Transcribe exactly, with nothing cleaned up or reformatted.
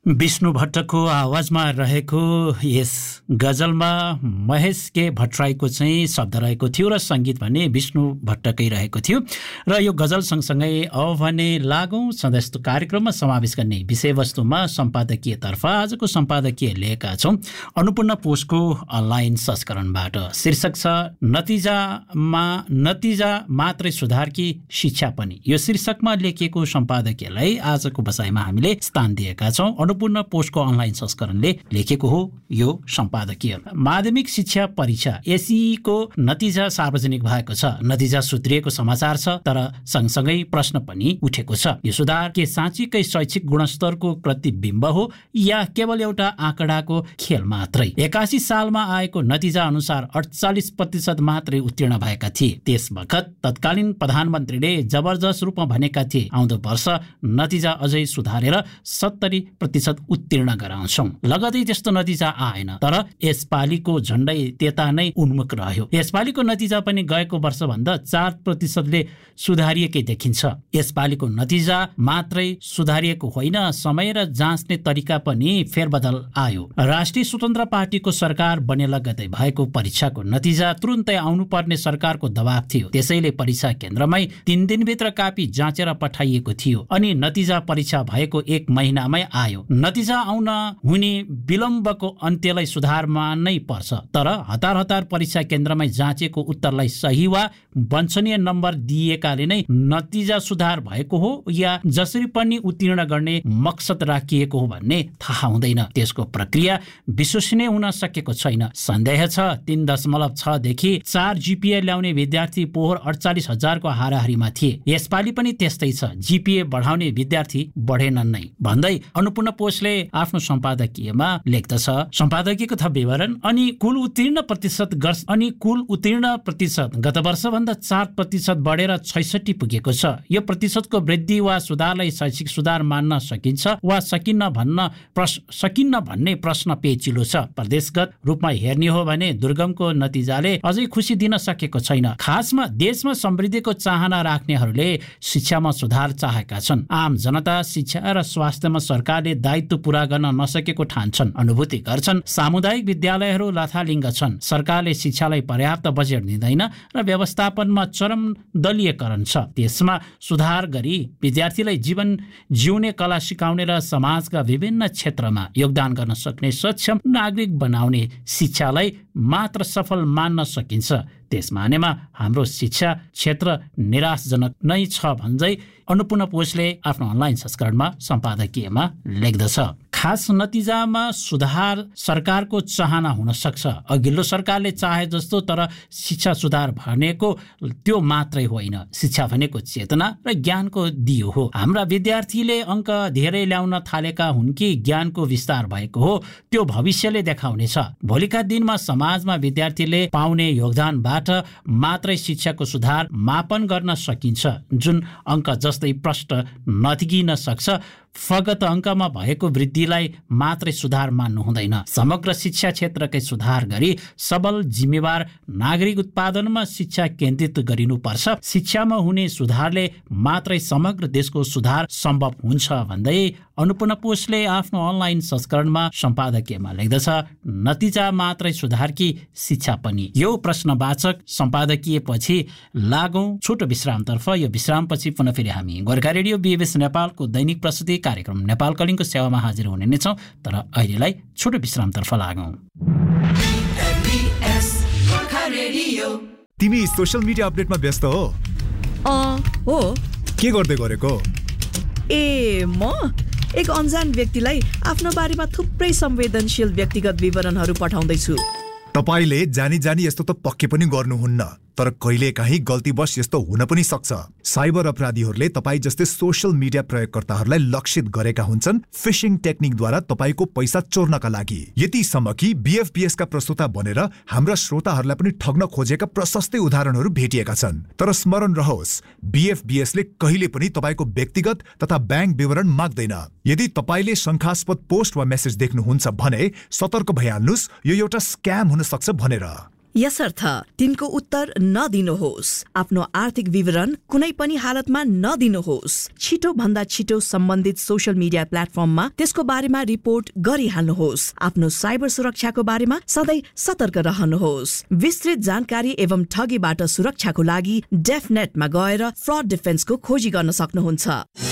विष्णु भट्टको आवाजमा रहेको यस गजलमा महेश के भट्टराईको चाहिँ शब्द रहेको थियो र सङ्गीत भने विष्णु भट्टकै रहेको थियो। र यो गजल सँगसँगै अब भने लागौँ सधैँ यस्तो कार्यक्रममा समावेश गर्ने विषयवस्तुमा सम्पादकीयतर्फ। आजको सम्पादकीय लिएका छौँ अन्नपूर्ण पोस्टको अनलाइन संस्करणबाट। शीर्षक छ नतिजामा नतिजा मात्रै सुधारकी शिक्षा पनि। यो शीर्षकमा लेखिएको सम्पादकीयलाई आजको बसाइमा हामीले स्थान दिएका छौँ। अन्नपूर्ण पोस्टको अनलाइन संस्करणले लेखेको हो यो सम्पादकीय। माध्यमिक शिक्षा परीक्षा एसईको नतिजा सार्वजनिक भएको छ। नतिजा सुध्रिएको समाचार छ, तर सँगसँगै प्रश्न पनि उठेको छ। यो सुधार के साँच्चीकै शैक्षिक गुणस्तरको प्रतिबिम्ब हो या केवल एउटा आँकडाको खेल मात्रै? एकासी सालमा आएको नतिजा अनुसार अडचालिस प्रतिशत मात्रै उत्तीर्ण भएका थिए। त्यस बखत तत्कालीन प्रधानमन्त्रीले जबरजस्त रूपमा भनेका थिए आउँदो वर्ष नतिजा अझै सुधारेर सत्तरी प्रतिशत उत्तीर्ण गराउँछौं। लगतै त्यस्तो नतिजा आएन, तर यसपालिको झण्डै त्यता नै उन्मुख रह्यो। यसपालिको नतिजा पनि गएको वर्षभन्दा चार प्रतिशतले सुधारिएकै देखिन्छ। यसपालिको नतिजा मात्रै सुधारिएको होइन, समय र जाँच्ने तरिका पनि फेरबदल आयो। राष्ट्रिय स्वतन्त्र पार्टीको सरकार बने लगतै भएको परीक्षाको नतिजा तुरुन्तै आउनुपर्ने सरकारको दबाव थियो। त्यसैले परीक्षा केन्द्रमै तीन दिनभित्र कापी जाँचेर पठाइएको थियो अनि नतिजा परीक्षा भएको एक महिनामै आयो। नतिजा आउन हुने विलम्बको अन्त्यलाई सुधार मान्नै पर्छ, तर हतार हतार परीक्षा केन्द्रमै जाँचेको उत्तरलाई सही वा वाञ्छनीय नम्बर दिएकाले नै नतिजा सुधार भएको हो या जसरी पनि उत्तीर्ण गर्ने मकसद राखिएको हो भन्ने थाहा हुँदैन। त्यसको प्रक्रिया विश्वसनीय हुन सकेको छैन। सन्देह छ तीन दशमलव छ देखि चार जीपीए ल्याउने विद्यार्थी पोहोर अडचालिस हजारको हाराहारीमा थिए। यसपालि पनि त्यस्तै छ, जीपीए बढाउने विद्यार्थी बढेनन् नै भन्दै अन्नपूर्ण पोस्टले आफ्नो सम्पादकीयमा लेख्दछ। सम्पादकीयको थप विवरण अनि कुल उत्तीर्ण प्रतिशत गर्छ अनि कुल उत्तीर्ण प्रतिशत गत वर्षभन्दा चार प्रतिशत बढेर छैसठी पुगेको छ। यो प्रतिशतको वृद्धि वा सुधारलाई शैक्षिक सुधार मान्न सकिन्छ वा सकिन्न भन्न प्रश्न सकिन्न भन्ने प्रश्न पेचिलो छ। प्रदेशगत रूपमा हेर्ने हो भने दुर्गमको नतिजाले अझै खुसी दिन सकेको छैन। खासमा देशमा समृद्धिको चाहना राख्नेहरूले शिक्षामा सुधार चाहेका छन्। आम जनता शिक्षा र स्वास्थ्यमा सरकारले दायित्व पूरा गर्न नसकेको ठान्छन्, अनुभूति गर्छन्। सामुदायिक विद्यालयहरू लथालिङ्ग छन्। सरकारले शिक्षालाई पर्याप्त बजेट दिँदैन र व्यवस्थापनमा चरम दलीयकरण छ। त्यसमा सुधार गरी विद्यार्थीलाई जीवन जिउने कला सिकाउने र समाजका विभिन्न क्षेत्रमा योगदान गर्न सक्ने सक्षम नागरिक बनाउने शिक्षालाई मात्र सफल मान्न सकिन्छ। त्यस मानेमा हाम्रो शिक्षा क्षेत्र निराशजनक नै छ भन्दै अन्नपूर्ण पोस्टले आफ्नो अनलाइन संस्करणमा सम्पादकीयमा लेख्दछ। खास नतिजामा सुधार सरकारको चाहना हुन सक्छ। अघिल्लो सरकारले चाहे जस्तो, तर शिक्षा सुधार भनेको त्यो मात्रै होइन। शिक्षा भनेको चेतना र ज्ञानको दियो हो। हाम्रा विद्यार्थीले अङ्क धेरै ल्याउन थालेका हुन् कि ज्ञानको विस्तार भएको हो, त्यो भविष्यले देखाउनेछ। भोलिका दिनमा समाजमा विद्यार्थीले पाउने योगदानबाट मात्रै शिक्षाको सुधार मापन गर्न सकिन्छ। जुन अङ्क जस्तै प्रष्ट नदेखिन सक्छ, फगत अङ्कमा भएको वृद्धिलाई मात्रै सुधार मान्नु हुँदैन। समग्र शिक्षा क्षेत्रकै सुधार गरी सबल जिम्मेवार नागरिक उत्पादनमा शिक्षा केन्द्रित गरिनुपर्छ। शिक्षामा हुने सुधारले मात्रै समग्र देशको सुधार सम्भव हुन्छ भन्दै अन्नपूर्ण पोस्टले आफ्नो अनलाइन संस्करणमा सम्पादकीयमा लेख्दछ नतिजा मात्रै सुधारकी शिक्षा पनि। यो प्रश्नवाचक सम्पादकीयपछि लागौं छोटो विश्रामतर्फ। यो विश्रामपछि पुनः फेरि हामी गोर्खा रेडियो बीएबीएस नेपालको दैनिक प्रस्तुति कार्यक्रम नेपाल कलिङको सेवामा हाजिर हुने नै छौँ, तर अहिलेलाई छोटो विश्रामतर्फ लागौं। तिमी सोशल मिडिया अपडेटमा व्यस्त हो? अँ हो। के गर्दै गरेको? ए म एक अनजान व्यक्तिलाई आफ्नो बारेमा थुप्रै संवेदनशील व्यक्तिगत विवरणहरू पठाउँदैछु। तपाईले जानी जानी यस्तो त पक्कै पनि गर्नुहुन्न, तर कहिलेकाहीँ गल्तीवश यस्तो हुन पनि सक्छ। साइबर अपराधीहरूले तपाईँ जस्तै सोशल मिडिया प्रयोगकर्ताहरूलाई लक्षित गरेका हुन्छन् फिशिङ टेक्निकद्वारा तपाईँको पैसा चोर्नका लागि। यतिसम्म कि बीएफबीएस का प्रस्तुता बनेर हाम्रा श्रोताहरूलाई पनि ठग्न खोजेका प्रशस्तै उदाहरणहरू भेटिएका छन्। तर स्मरण रहोस्, बीएफबीएस ले कहिले पनि तपाईँको व्यक्तिगत तथा ब्याङ्क विवरण माग्दैन। यदि तपाईँले शङ्कास्पद पोस्ट वा मेसेज देख्नुहुन्छ भने सतर्क भइहाल्नुहोस्, यो एउटा स्क्याम हुन सक्छ भनेर। यसर्थ तिनको उत्तर नदिनुहोस्। आफ्नो आर्थिक विवरण कुनै पनि हालतमा नदिनुहोस्। छिटो भन्दा छिटो सम्बन्धित सोशल मिडिया प्लेटफर्ममा त्यसको बारेमा रिपोर्ट गरिहाल्नुहोस्। आफ्नो साइबर सुरक्षाको बारेमा सधैँ सतर्क रहनुहोस्। विस्तृत जानकारी एवं ठगीबाट सुरक्षाको लागि डेफनेटमा गएर फ्रड डिफेन्सको खोजी गर्न सक्नुहुन्छ।